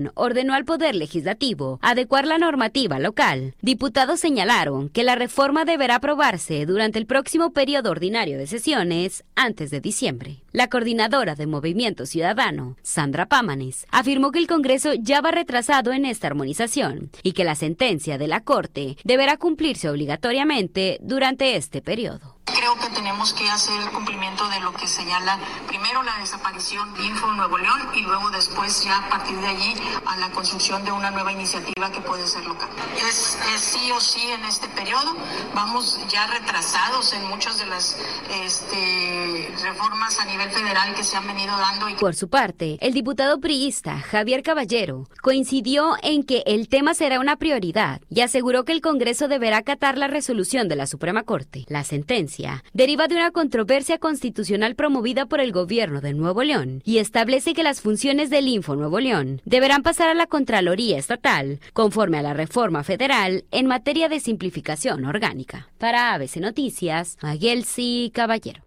ordenó al Poder Legislativo adecuar la normativa local. Diputados señalaron que la reforma deberá aprobarse durante el próximo periodo ordinario de sesiones antes de diciembre. La coordinadora de Movimiento Ciudadano, Sandra Pámanes, afirmó que el Congreso ya va retrasado en esta armonización y que la sentencia de la Corte deberá cumplirse obligatoriamente durante este periodo. Creo que tenemos que hacer el cumplimiento de lo que señala primero la desaparición de Info Nuevo León y luego después ya a partir de allí a la construcción de una nueva iniciativa que puede ser local. Es sí o sí en este periodo. Vamos ya retrasados en muchas de las reformas a nivel federal que se han venido dando. Por su parte, el diputado priista Javier Caballero coincidió en que el tema será una prioridad y aseguró que el Congreso deberá acatar la resolución de la Suprema Corte. La sentencia deriva de una controversia constitucional promovida por el gobierno de Nuevo León y establece que las funciones del Info Nuevo León deberán pasar a la Contraloría Estatal conforme a la reforma federal en materia de simplificación orgánica. Para ABC Noticias, Maguelsi Caballero.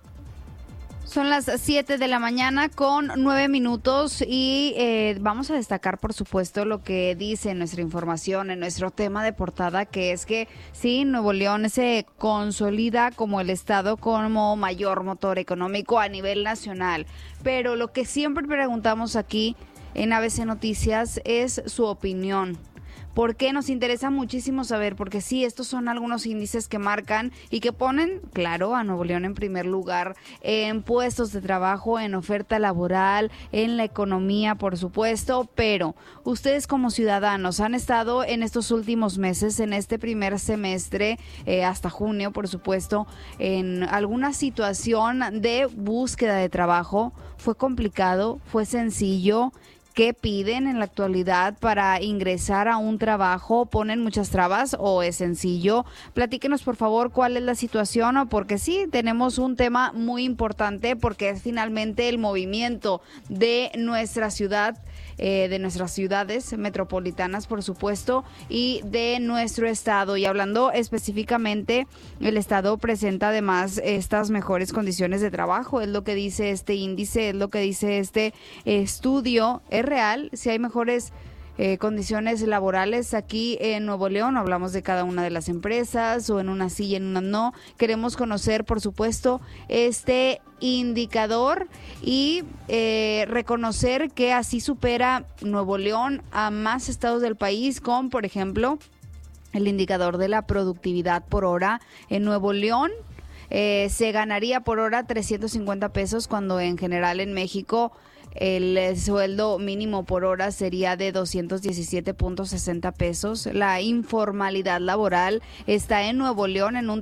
Son las 7 de la mañana con 9 minutos y vamos a destacar, por supuesto, lo que dice nuestra información en nuestro tema de portada, que es que sí, Nuevo León se consolida como el estado como mayor motor económico a nivel nacional. Pero lo que siempre preguntamos aquí en ABC Noticias es su opinión. Porque nos interesa muchísimo saber, porque sí, estos son algunos índices que marcan y que ponen, claro, a Nuevo León en primer lugar en puestos de trabajo, en oferta laboral, en la economía, por supuesto, pero ustedes como ciudadanos han estado en estos últimos meses, en este primer semestre, hasta junio, por supuesto, en alguna situación de búsqueda de trabajo. ¿Fue complicado? ¿Fue sencillo? ¿Qué piden en la actualidad para ingresar a un trabajo? ¿Ponen muchas trabas o es sencillo? Platíquenos, por favor, cuál es la situación, porque sí, tenemos un tema muy importante, porque es finalmente el movimiento de nuestra ciudad, de nuestras ciudades metropolitanas, por supuesto, y de nuestro estado. Y hablando específicamente, el estado presenta además estas mejores condiciones de trabajo, es lo que dice este índice, es lo que dice este estudio. Es real, si hay mejores condiciones laborales aquí en Nuevo León. Hablamos de cada una de las empresas, o en una sí y en una no. Queremos conocer, por supuesto, este indicador y reconocer que así supera Nuevo León a más estados del país, con, por ejemplo, el indicador de la productividad por hora. En Nuevo León se ganaría por hora 350 pesos, cuando en general en México el sueldo mínimo por hora sería de 217.60 pesos. La informalidad laboral está en Nuevo León en un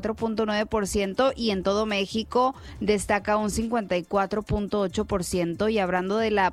34.9% y en todo México destaca un 54.8%. Y hablando de la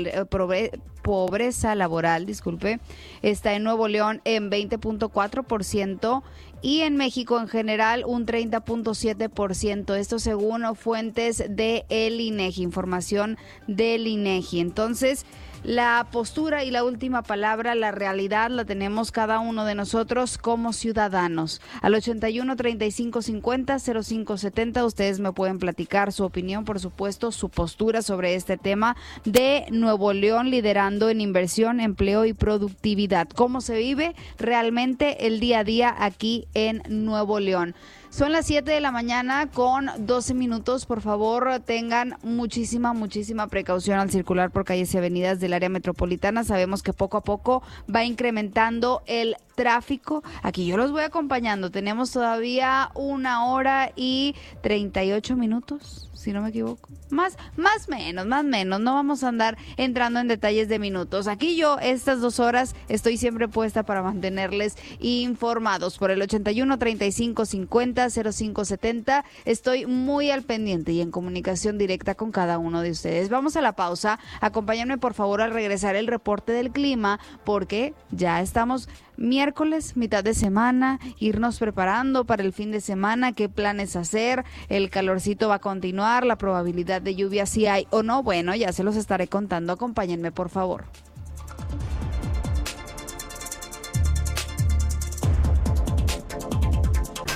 pobreza laboral, está en Nuevo León en 20.4%. Y en México en general un 30.7%, esto según fuentes de el INEGI, información del INEGI. Entonces, la postura y la última palabra, la realidad, la tenemos cada uno de nosotros como ciudadanos. Al 81 35 50 05 70 ustedes me pueden platicar su opinión, por supuesto, su postura sobre este tema de Nuevo León liderando en inversión, empleo y productividad. ¿Cómo se vive realmente el día a día aquí en Nuevo León? Son las 7 de la mañana con 12 minutos. Por favor, tengan muchísima precaución al circular por calles y avenidas del área metropolitana. Sabemos que poco a poco va incrementando el tráfico. Aquí yo los voy acompañando. Tenemos todavía 1 hora y 38 minutos, si no me equivoco. Más menos. No vamos a andar entrando en detalles de minutos. Aquí yo, estas 2 horas, estoy siempre puesta para mantenerles informados. Por el 81 35 50 05 70 estoy muy al pendiente y en comunicación directa con cada uno de ustedes. Vamos a la pausa. Acompáñenme, por favor, al regresar el reporte del clima, porque ya estamos miércoles, mitad de semana, irnos preparando para el fin de semana, qué planes hacer, el calorcito va a continuar, la probabilidad de lluvia si hay o no, bueno, ya se los estaré contando, acompáñenme por favor.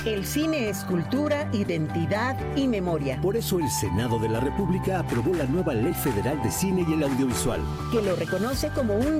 El cine es cultura, identidad y memoria. Por eso el Senado de la República aprobó la nueva Ley Federal de Cine y el Audiovisual, que lo reconoce como un